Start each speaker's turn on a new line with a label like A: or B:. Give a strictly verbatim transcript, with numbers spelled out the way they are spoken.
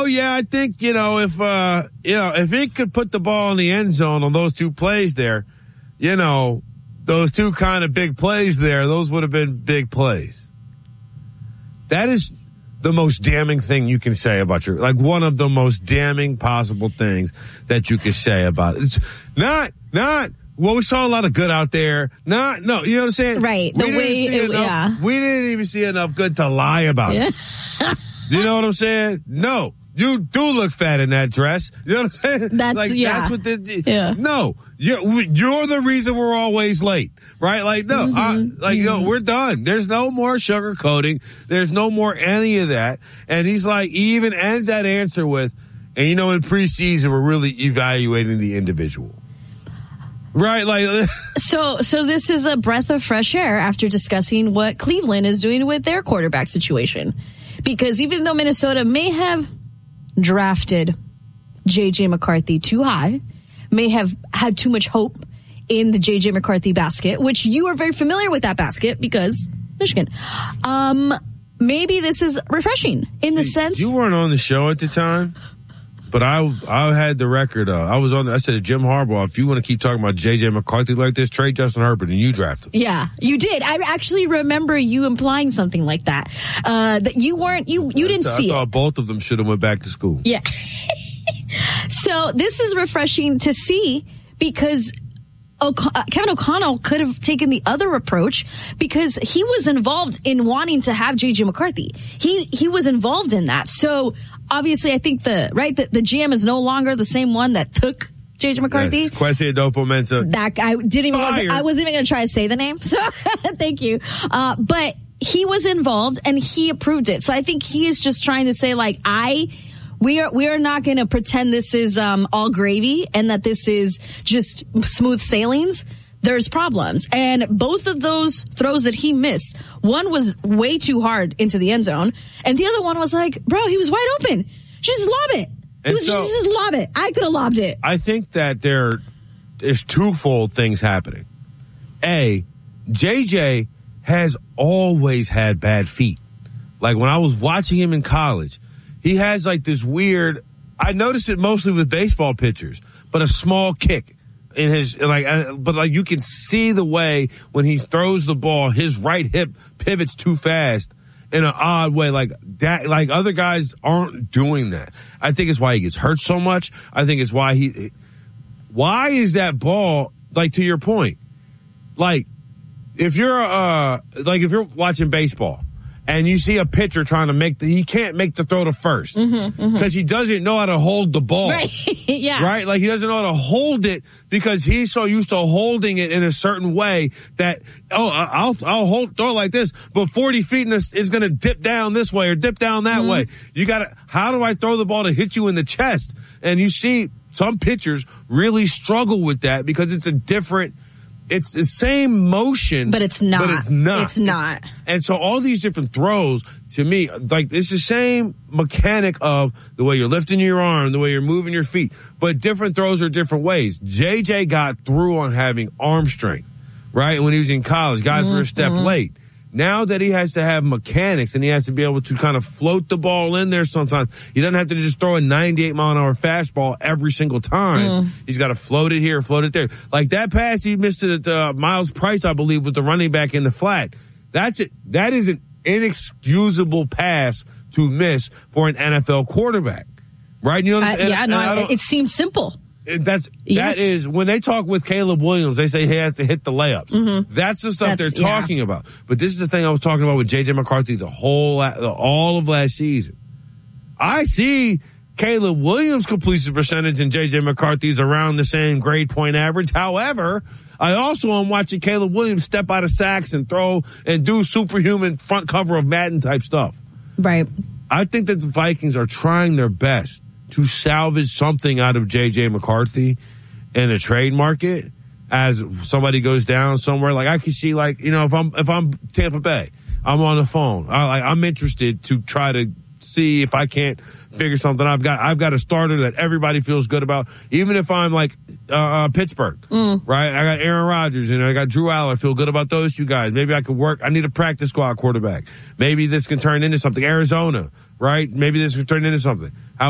A: yeah, I think, you know, if, uh, you know, if he could put the ball in the end zone on those two plays there, you know, those two kind of big plays there, those would have been big plays. That is the most damning thing you can say about your, like one of the most damning possible things that you could say about it. It's not, not, well, we saw a lot of good out there. Not, no, you know what I'm saying?
B: Right.
A: We
B: the way, it,
A: enough,
B: yeah.
A: We didn't even see enough good to lie about
B: yeah.
A: it. You know what I'm saying? No. You do look fat in that dress. You know what I'm saying?
B: That's,
A: like,
B: yeah.
A: That's what this,
B: yeah.
A: No. You're, you're the reason we're always late, right? Like, no,
B: mm-hmm.
A: I, like, you know, we're done. There's no more sugarcoating. There's no more any of that. And he's like, he even ends that answer with, and you know, in preseason, we're really evaluating the individual. Right, like
B: so. So this is a breath of fresh air after discussing what Cleveland is doing with their quarterback situation, because even though Minnesota may have drafted J J McCarthy too high, may have had too much hope in the J J McCarthy basket, which you are very familiar with that basket because Michigan. Um, maybe this is refreshing in the sense
A: you weren't on the show at the time. But I I had the record. Uh, I was on. I said to Jim Harbaugh, if you want to keep talking about J J McCarthy like this, trade Justin Herbert and you draft him.
B: Yeah, you did. I actually remember you implying something like that. Uh, that you weren't. You you didn't
A: I,
B: see
A: I thought
B: it.
A: Both of them should have went back to school.
B: Yeah. So this is refreshing to see because O'Con- uh, Kevin O'Connell could have taken the other approach because he was involved in wanting to have J J McCarthy. He he was involved in that. So obviously, I think the right the, the G M is no longer the same one that took J J McCarthy.
A: Yes. Kwesi Adofo-Mensah.
B: That guy didn't even. Wasn't, I wasn't even going to try to say the name. So thank you. Uh, but he was involved and he approved it. So I think he is just trying to say like I. We are we are not going to pretend this is um, all gravy and that this is just smooth sailings. There's problems. And both of those throws that he missed, one was way too hard into the end zone, and the other one was like, bro, he was wide open. Just lob it. It was so, just, just lob it. I could have lobbed it.
A: I think that there is twofold things happening. A, J J has always had bad feet. Like when I was watching him in college, he has like this weird, I noticed it mostly with baseball pitchers, but a small kick in his, like, uh, but like you can see the way when he throws the ball, his right hip pivots too fast in an odd way. Like that, like other guys aren't doing that. I think it's why he gets hurt so much. I think it's why he, why is that ball, like to your point, like if you're, uh, like if you're watching baseball, and you see a pitcher trying to make the, he can't make the throw to first because mm-hmm, mm-hmm. he doesn't know how to hold the ball.
B: Right. Yeah.
A: Right? Like he doesn't know how to hold it because he's so used to holding it in a certain way that, oh, I'll, I'll hold, throw it like this, but forty feet in this is going to dip down this way or dip down that mm-hmm. way. You got to, how do I throw the ball to hit you in the chest? And you see some pitchers really struggle with that because it's a different, it's the same motion.
B: But it's not.
A: But it's not.
B: It's not.
A: And so all these different throws, to me, like it's the same mechanic of the way you're lifting your arm, the way you're moving your feet. But different throws are different ways. J J got through on having arm strength, right? When he was in college, guys mm-hmm. were a step mm-hmm. late. Now that he has to have mechanics and he has to be able to kind of float the ball in there sometimes, he doesn't have to just throw a ninety-eight mile an hour fastball every single time. Mm. He's got to float it here, float it there. Like that pass he missed it at uh, Miles Price, I believe, with the running back in the flat. That's it. That is an inexcusable pass to miss for an N F L quarterback, right? You know what I'm
B: uh,
A: saying?
B: Yeah, no, I, it seems simple.
A: That's,
B: yes.
A: that is, when they talk with Caleb Williams, they say he has to hit the layups. Mm-hmm. That's the stuff That's, they're talking yeah. about. But this is the thing I was talking about with J J McCarthy the whole, the, all of last season. I see Caleb Williams' completion percentage and J J McCarthy's around the same grade point average. However, I also am watching Caleb Williams step out of sacks and throw and do superhuman front cover of Madden type stuff.
B: Right.
A: I think that the Vikings are trying their best to salvage something out of J J McCarthy in a trade market as somebody goes down somewhere. Like I can see, like, you know, if I'm, if I'm Tampa Bay, I'm on the phone. I, like, I'm interested to try to see if I can't figure something. I've got, I've got a starter that everybody feels good about. Even if I'm like, uh, uh Pittsburgh, mm. right? I got Aaron Rodgers and I got Drew Aller. I feel good about those two guys. Maybe I could work. I need a practice squad quarterback. Maybe this can turn into something. Arizona, right? Maybe this can turn into something. How